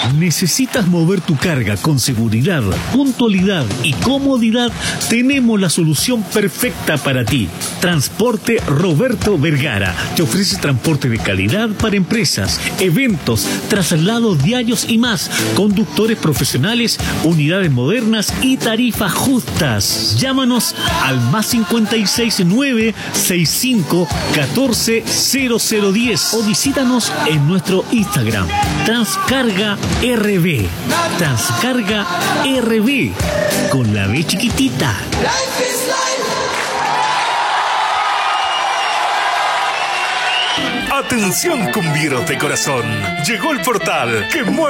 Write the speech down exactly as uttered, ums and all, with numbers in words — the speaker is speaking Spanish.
¿Necesitas mover tu carga con seguridad, puntualidad y comodidad? Tenemos la solución perfecta para ti. Transporte Roberto Vergara te ofrece transporte de calidad para empresas, eventos, traslados diarios y más. Conductores profesionales, unidades modernas y tarifas justas. Llámanos al más cincuenta y seis nueve sesenta y cinco catorce cero cero diez o visítanos en nuestro Instagram Transcarga R B. Transcarga R B con la B chiquitita. Atención, cumbieros de corazón. Llegó el portal que mueve